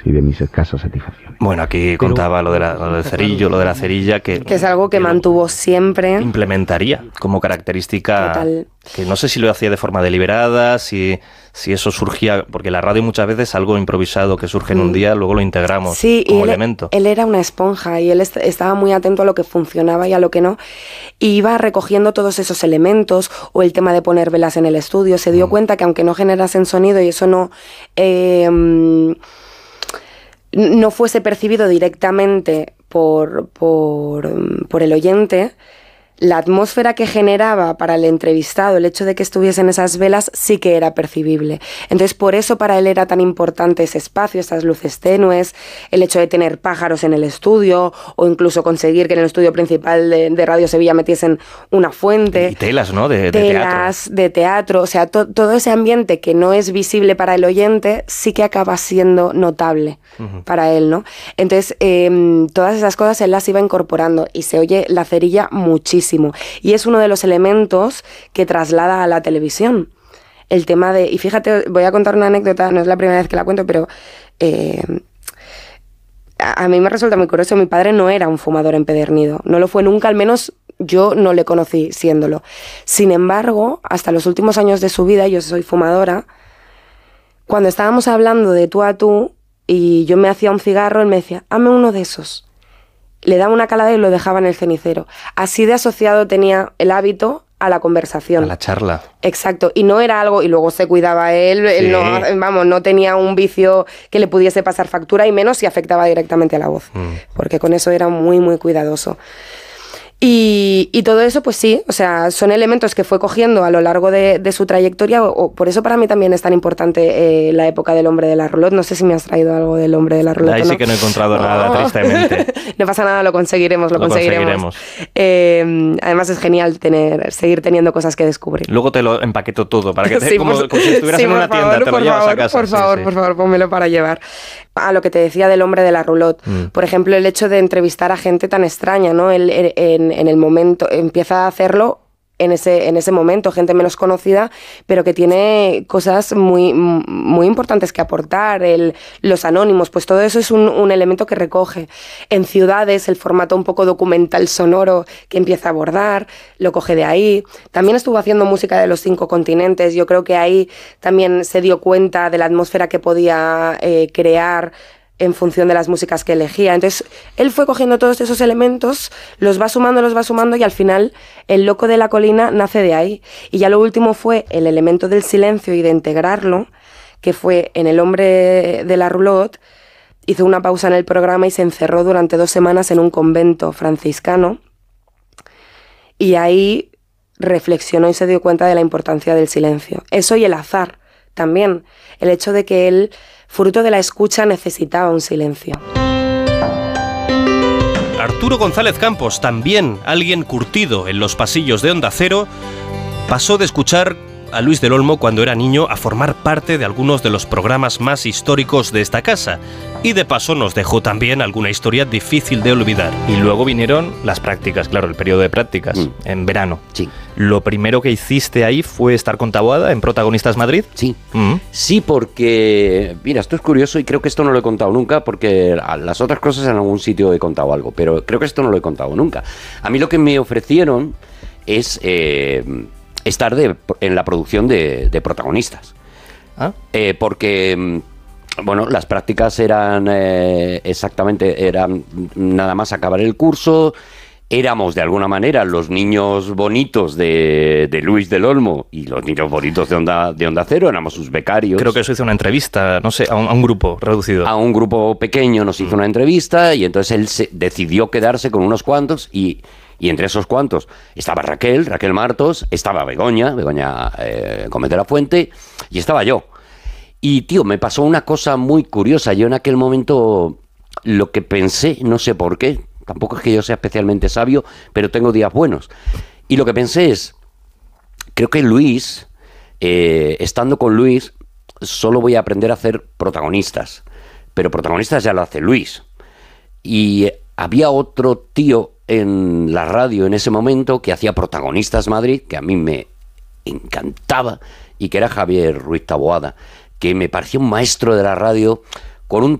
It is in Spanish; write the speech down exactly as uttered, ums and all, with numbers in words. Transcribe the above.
y de mis escasas satisfacciones. Bueno, aquí Pero, contaba lo, de la, lo del cerillo, lo de la cerilla, que... Que es algo que, que mantuvo siempre. Implementaría como característica... Total. Que no sé si lo hacía de forma deliberada, si, si eso surgía... Porque la radio muchas veces algo improvisado que surge en un día, luego lo integramos sí, como y él, elemento. él era una esponja y él est- estaba muy atento a lo que funcionaba y a lo que no. Y iba recogiendo todos esos elementos, o el tema de poner velas en el estudio. Se dio mm. cuenta que aunque no generasen sonido y eso no... Eh, no fuese percibido directamente por, por, por el oyente, la atmósfera que generaba para el entrevistado, el hecho de que estuviesen esas velas, sí que era percibible. Entonces, por eso para él era tan importante ese espacio, esas luces tenues, el hecho de tener pájaros en el estudio, o incluso conseguir que en el estudio principal de, de Radio Sevilla metiesen una fuente. Y telas, ¿no? De, de telas, teatro. de teatro. O sea, to, todo ese ambiente que no es visible para el oyente, sí que acaba siendo notable uh-huh. para él, ¿no? Entonces, eh, todas esas cosas él las iba incorporando y se oye la cerilla muchísimo. Y es uno de los elementos que traslada a la televisión. El tema de... Y fíjate, voy a contar una anécdota, no es la primera vez que la cuento, pero eh, a, a mí me resulta muy curioso. Mi padre no era un fumador empedernido. No lo fue nunca, al menos yo no le conocí siéndolo. Sin embargo, hasta los últimos años de su vida, yo soy fumadora, cuando estábamos hablando de tú a tú y yo me hacía un cigarro, él me decía, hazme uno de esos. Le daba una calada y lo dejaba en el cenicero. Así de asociado tenía el hábito a la conversación. A la charla. Exacto. Y no era algo... Y luego se cuidaba él. Sí. él no, vamos, no tenía un vicio que le pudiese pasar factura, y menos si afectaba directamente a la voz. Mm. Porque con eso era muy, muy cuidadoso. Y, y todo eso, pues sí, o sea, son elementos que fue cogiendo a lo largo de, de su trayectoria, o, o por eso para mí también es tan importante eh, la época del hombre de la roulotte. No sé si me has traído algo del hombre de la roulotte. Ahí ¿no? sí que no he encontrado oh. nada, tristemente. No pasa nada, lo conseguiremos, lo, lo conseguiremos. conseguiremos. Eh, además es genial tener, seguir teniendo cosas que descubrir. Luego te lo empaqueto todo, para que te, sí, como, por, como si estuvieras sí, en una favor, tienda, te lo llevas favor, a casa. Por favor, sí, sí. por favor, pónmelo para llevar. A lo que te decía del hombre de la roulotte. Mm. Por ejemplo, el hecho de entrevistar a gente tan extraña, ¿no? Él, en, en el momento, empieza a hacerlo en ese, en ese momento, gente menos conocida, pero que tiene cosas muy, muy importantes que aportar. El, los anónimos, pues todo eso es un, un elemento que recoge. En ciudades, el formato un poco documental sonoro que empieza a abordar, lo coge de ahí. También estuvo haciendo música de los cinco continentes. Yo creo que ahí también se dio cuenta de la atmósfera que podía eh, crear en función de las músicas que elegía. Entonces, él fue cogiendo todos esos elementos, los va sumando, los va sumando, y al final El loco de la colina nace de ahí. Y ya lo último fue el elemento del silencio y de integrarlo, que fue en El hombre de la roulotte. Hizo una pausa en el programa y se encerró durante dos semanas en un convento franciscano, y ahí reflexionó y se dio cuenta de la importancia del silencio. Eso y el azar también, el hecho de que él, fruto de la escucha, necesitaba un silencio. Arturo González Campos, también alguien curtido en los pasillos de Onda Cero, pasó de escuchar a Luis del Olmo cuando era niño a formar parte de algunos de los programas más históricos de esta casa, y de paso nos dejó también alguna historia difícil de olvidar. Y luego vinieron las prácticas, claro, el periodo de prácticas, mm. en verano. Sí. Lo primero que hiciste ahí fue estar con Taboada en Protagonistas Madrid. Sí, mm. sí, porque, mira, esto es curioso y creo que esto no lo he contado nunca, porque a las otras cosas en algún sitio he contado algo, pero creo que esto no lo he contado nunca. A mí lo que me ofrecieron es eh, estar de, en la producción de, de Protagonistas. ¿Ah? Eh, porque... Bueno, las prácticas eran eh, exactamente, eran nada más acabar el curso, éramos de alguna manera los niños bonitos de, de Luis del Olmo y los niños bonitos de Onda, de Onda Cero, éramos sus becarios. Creo que eso hizo una entrevista, no sé, a un, a un grupo reducido. A un grupo pequeño nos hizo mm. una entrevista, y entonces él se decidió quedarse con unos cuantos, y, y entre esos cuantos estaba Raquel, Raquel Martos, estaba Begoña, Begoña eh, Gómez de la Fuente, y estaba yo. Y, tío, me pasó una cosa muy curiosa. Yo en aquel momento lo que pensé, no sé por qué, tampoco es que yo sea especialmente sabio, pero tengo días buenos. Y lo que pensé es, creo que Luis, eh, estando con Luis, solo voy a aprender a hacer protagonistas. Pero protagonistas ya lo hace Luis. Y había otro tío en la radio en ese momento que hacía Protagonistas Madrid, que a mí me encantaba, y que era Javier Ruiz Taboada, que me parecía un maestro de la radio, con un